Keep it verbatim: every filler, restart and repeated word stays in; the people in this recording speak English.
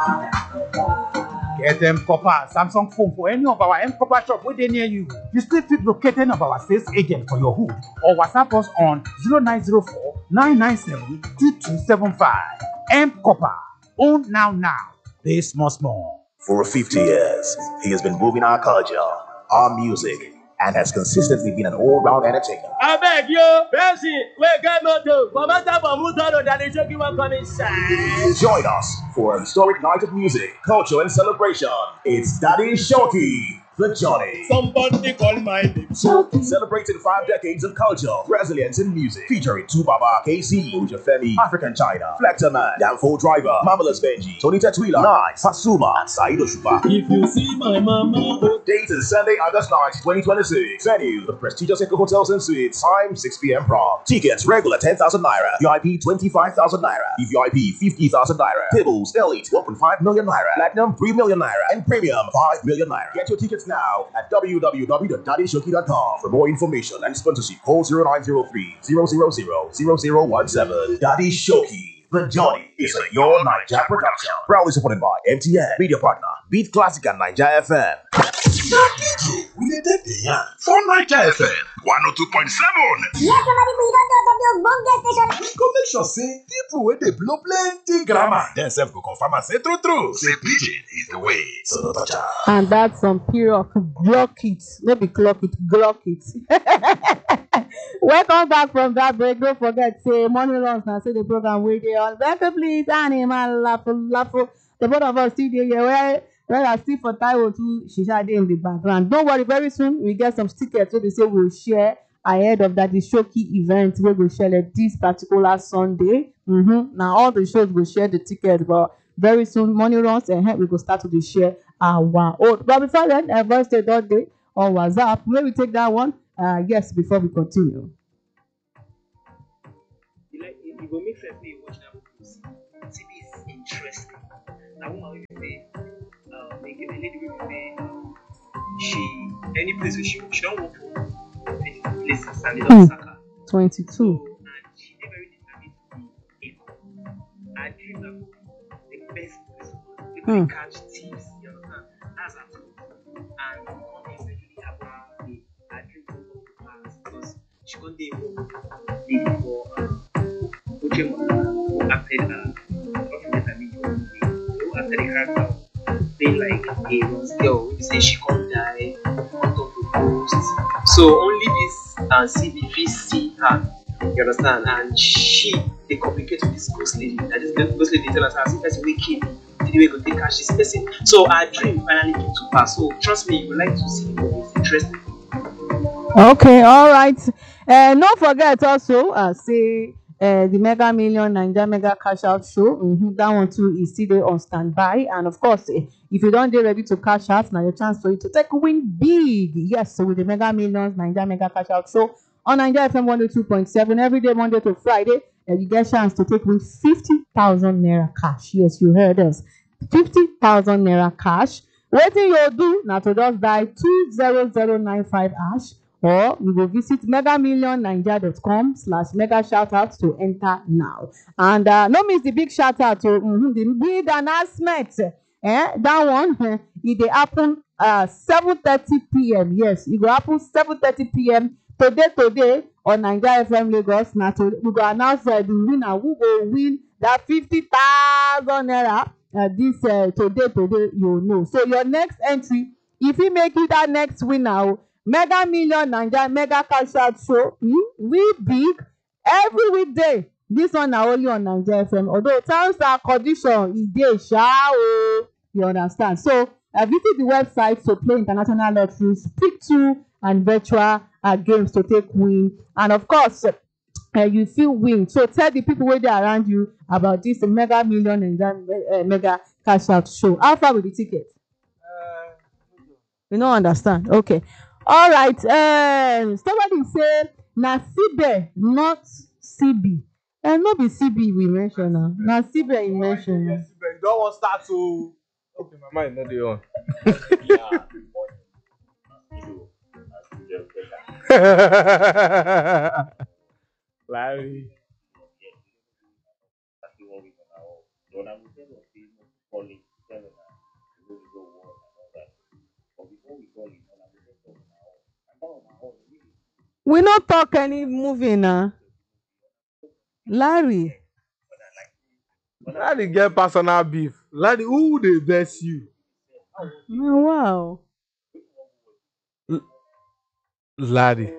Get M Copper Samsung phone for any of our M Copper shop within near you. You still fit locate any of our sales agent for your hood or WhatsApp us on zero nine zero four nine nine seven two two seven five. M Copper. Own now now. Pay small small. For fifty years, he has been moving our culture, our music, and has consistently been an all-round entertainer. I beg you, Pepsi, wake up, moto. For matter for moto, that is joking one coming shine. Join us for a historic night of music, culture, and celebration. It's Daddy Shoki, the Johnny. Somebody call my name. Celebrating five decades of culture, resilience, and music. Featuring Tubaba, K C, Uja Femi, African China, Flector Man, Danfo Driver, Marvelous Benji, Tony Tetuila, Nice, Pasuma, and Said Oshupa. If you see my mama. Date is Sunday, August ninth, twenty twenty-six. Venue, the prestigious Eco Hotels and Suites. Time, six p.m. prompt. Tickets, regular ten thousand naira. V I P, twenty-five thousand naira. V V I P, fifty thousand naira. Tables, Elite, one point five million naira. Platinum, three million naira. And Premium, five million naira. Get your tickets now at w w w dot daddy shoki dot com. For more information and sponsorship, call zero nine zero three zero zero zero zero zero one seven. Daddy Shoki, the Johnny, is a Your Niger production. Proudly supported by M T N, media partner, Beat Classic and Niger F M. We did that for Niger F M one oh two point seven. Yes, somebody we don't know the bonga station. We go make sure say people where they blow plenty grammar. Then self go confirm and say true true. Say pidgin is the way. So don't touch her. And that's some period of glock it. Maybe clock it, glock it. Welcome back from that break. Don't forget, say money runs now. Say the program we dey on. Welcome, please, animal laugh, laugh. The both of us still there. Where where I see for Taiwo too, Shisha dey in the background. Don't worry, very soon we get some stickers. So they say we'll share ahead of that the Shoki event where we'll share like, this particular Sunday. Mm-hmm. Now all the shows will share the tickets, but very soon money runs and we will start to the share our own. But before then, a birthday that day on WhatsApp. Maybe take that one. Uh, yes, before we continue. You like it, it will make sense when you watch that movie. T V is interesting. Now, woman will say, uh, make a lady will say, um, she any place where she she don't work for any places and it doesn't suck her. Twenty-two. So, and she is very determined to be able. I dream that the best place we can catch thieves. You understand? That's at all. And one essentially happened to me. I dream of the past because she couldn't be able for um, Uche who acted uh, not from the movie, who acted a character playing like a once girl who say she can't die, want to propose. So only this uh, C B P see her, you understand? And she they communicate with this ghost lady. That is ghost lady tell us, "I see person wicked. Did we go take catch this person?" So our dream finally came to pass. So trust me, you would like to see the movie. It's interesting. Okay, all right. Uh, don't forget also, uh, say uh, the Mega Million Niger Mega Cash Out Show. Mm-hmm, that one too is still there on standby. And of course, eh, if you don't get ready to cash out, now your chance for you to take win big. Yes, so with the Mega Millions Niger Mega Cash Out Show on Niger F M one oh two point seven every day, Monday to Friday, and you get a chance to take win fifty thousand naira cash. Yes, you heard us. fifty thousand naira cash. What you do now to just dial two zero zero nine five hash. Or you will visit mega million niger dot com slash mega shout out to enter now. And uh, no miss the big shout out to mm-hmm, the big announcement. Eh? That one, eh, it will happen uh, seven thirty p.m. Yes, it will happen seven thirty p.m. today, today on Niger F M Lagos. Now, to, we will announce uh, the winner who will win that fifty thousand naira. Uh, this uh, today, today, you know. So, your next entry, if you make it that next winner, Mega Million Niger Mega Cash Out Show, hmm? we big every weekday. This one na only on Niger F M. Although terms and conditions is there, sha o. You understand? So uh, visit the website to play international lotteries, pick two and virtual uh, games to take win, and of course, uh, you feel win. So tell the people where they around you about this Mega Million Niger uh, Mega Cash Out Show. How far with the ticket? Uh, you don't understand? Okay. All right. Uh, somebody say na Sibe, not C B. And uh, not be C B we mention now. Na Sibe you mention. Yes, you don't want to start to. Okay, my mind not the on. Larry. We not talk any movie now. Larry. Larry get personal beef. Larry, who they best you? Oh, wow. Larry.